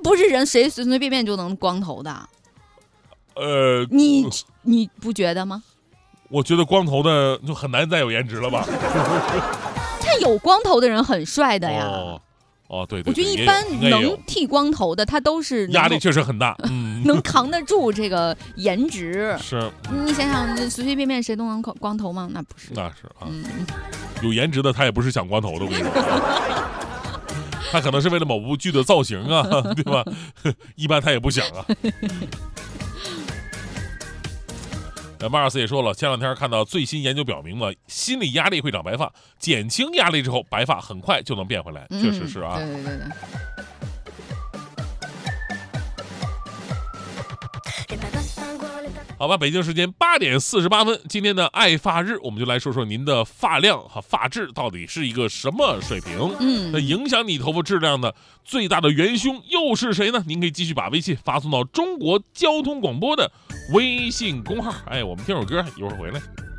不是人谁随随便便就能光头的。你不觉得吗？ 我觉得光头的就很难再有颜值了吧？ 看有光头的人很帅的呀。 对， 我觉得一般能剃光头的，他都是压力确实很大， 能扛得住这个颜值。 是， 你想想，随随便便谁都能光头吗？那不是， 那是啊。有颜值的他也不是想光头的，我跟你说，他可能是为了某部剧的造型啊，对吧？一般他也不想啊。马尔斯也说了，前两天看到最新研究表明嘛，心理压力会长白发，减轻压力之后，白发很快就能变回来，确实是啊。 对。 好吧，北京时间8点48分，今天的爱发日，我们就来说说您的发量和发质到底是一个什么水平？那影响你头发质量的最大的元凶又是谁呢？您可以继续把微信发送到中国交通广播的微信公号。我们听首歌，一会儿回来。